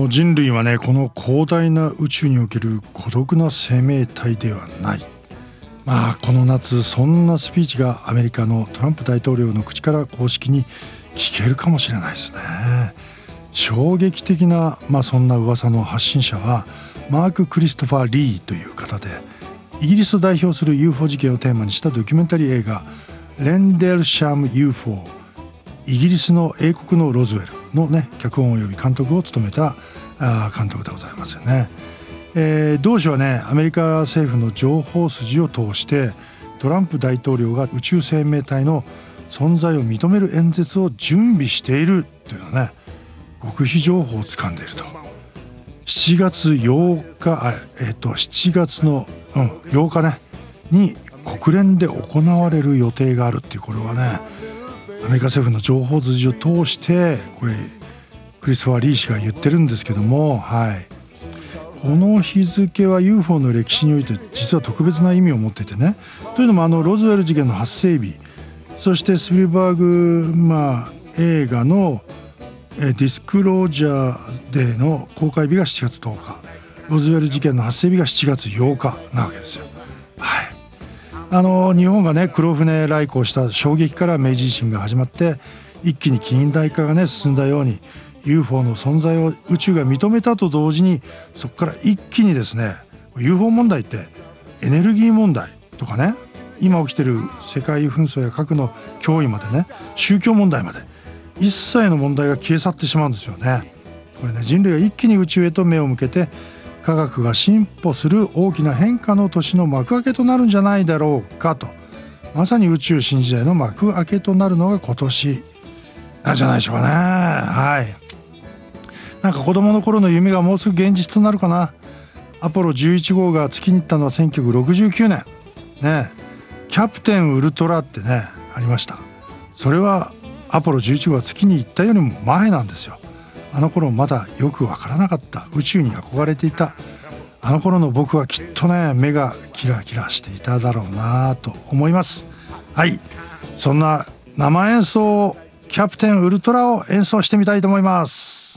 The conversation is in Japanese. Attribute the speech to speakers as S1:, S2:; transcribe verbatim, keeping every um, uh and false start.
S1: の人類はね、この広大な宇宙における孤独な生命体ではない。まあこの夏そんなスピーチがアメリカのトランプ大統領の口から公式に聞けるかもしれないですね。衝撃的な、まあ、そんな噂の発信者はマーク・クリストファー・リーという方で、イギリスを代表する ユーフォー 事件をテーマにしたドキュメンタリー映画レンデルシャム ユーフォー、 イギリスの英国のロズウェルのね脚本及び監督を務めたあ監督でございますよね。えー、同氏はねアメリカ政府の情報筋を通してトランプ大統領が宇宙生命体の存在を認める演説を準備しているというのはね極秘情報を掴んでいると。しちがつようかあ、えー、としちがつの、うん、ようかねに国連で行われる予定があるっていう、これはねアメリカ政府の情報筋を通してこれクリストファー・リー氏が言ってるんですけども、はい、この日付は ユーフォー の歴史において実は特別な意味を持っていてね、というのもあのロズウェル事件の発生日、そしてスピルバーグ、まあ、映画のディスクロージャーでの公開日がしちがつとおか、ロズウェル事件の発生日がしちがつようかなわけですよ。はい、あの日本がね黒船来航した衝撃から明治維新が始まって一気に近代化がね進んだように ユーフォー の存在を宇宙が認めたと同時に、そこから一気にですね ユーフォー 問題ってエネルギー問題とかね、今起きてる世界紛争や核の脅威までね、宗教問題まで一切の問題が消え去ってしまうんですよね。これね人類が一気に宇宙へと目を向けて科学が進歩する大きな変化の年の幕開けとなるんじゃないだろうかと。まさに宇宙新時代の幕開けとなるのが今年なんじゃないでしょうかね。はい、なんか子供の頃の夢がもうすぐ現実となるかな。アポロじゅういち号が月に行ったのはせんきゅうひゃくろくじゅうきゅうねんね。キャプテンウルトラってねありました。それはアポロじゅういち号が月に行ったよりも前なんですよ。あの頃まだよくわからなかった、宇宙に憧れていたあの頃の僕はきっとね目がキラキラしていただろうなと思います。はい、そんな生演奏キャプテンウルトラを演奏してみたいと思います。